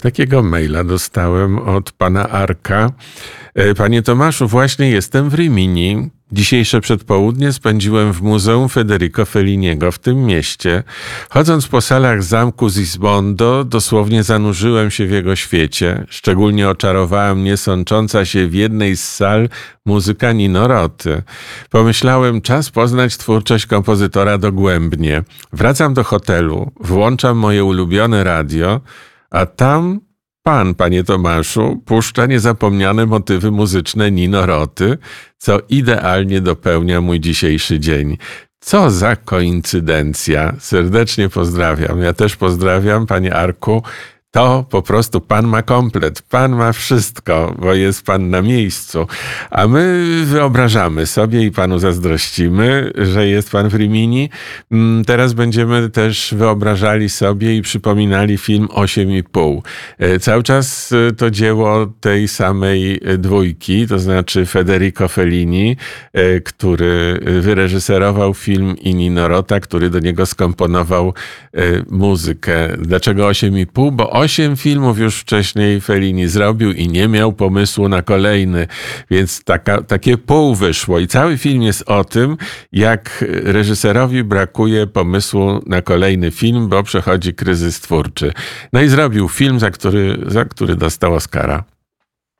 Takiego maila dostałem od pana Arka. Panie Tomaszu, właśnie jestem w Rimini. Dzisiejsze przedpołudnie spędziłem w Muzeum Federico Felliniego w tym mieście. Chodząc po salach zamku Sismondo, dosłownie zanurzyłem się w jego świecie. Szczególnie oczarowała mnie sącząca się w jednej z sal muzyka Nino Roty. Pomyślałem, czas poznać twórczość kompozytora dogłębnie. Wracam do hotelu, włączam moje ulubione radio, a tam pan, panie Tomaszu, puszcza niezapomniane motywy muzyczne Nino Roty, co idealnie dopełnia mój dzisiejszy dzień. Co za koincydencja. Serdecznie pozdrawiam. Ja też pozdrawiam, panie Arku. To po prostu pan ma komplet, pan ma wszystko, bo jest pan na miejscu. A my wyobrażamy sobie i panu zazdrościmy, że jest pan w Rimini. Teraz będziemy też wyobrażali sobie i przypominali film 8,5. Cały czas to dzieło tej samej dwójki, to znaczy Federico Fellini, który wyreżyserował film i Nino Rota, który do niego skomponował muzykę. Dlaczego 8,5? Bo 8 filmów już wcześniej Fellini zrobił i nie miał pomysłu na kolejny, więc takie pół wyszło. I cały film jest o tym, jak reżyserowi brakuje pomysłu na kolejny film, bo przechodzi kryzys twórczy. No i zrobił film, za który dostał Oscara.